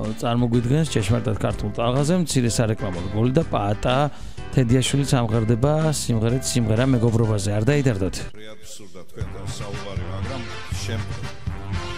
წარმოგვიდგენს ჭეშმარიტად ქართულ ტალღაზე მცირე სარეკლამო გოლი და პაატა თედიაშვილიც ამღერდება სიმღერით სიმღერა მეგობრობაზე არ დაიდარდოთ. აბსურდა თქვენთან საუბარი, მაგრამ შემდგომ